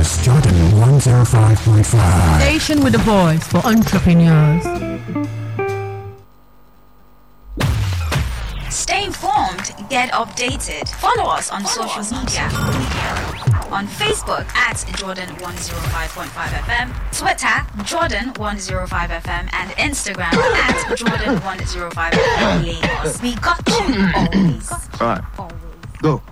is Jordan 105.5. Station with a voice for entrepreneurs. Stay informed, get updated. Follow us on social media. On Facebook at Jordan 105.5 FM, Twitter Jordan 105 FM, and Instagram at Jordan 105 FM Lagos. We got you always. All right, go.